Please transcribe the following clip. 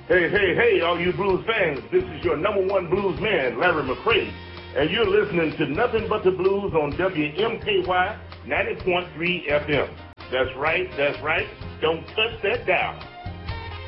Hey, hey, hey, all you blues fans. This is your number one blues man, Larry McCray, and you're listening to Nothing But the Blues on WMKY 90.3 FM. That's right, that's right. Don't touch that dial.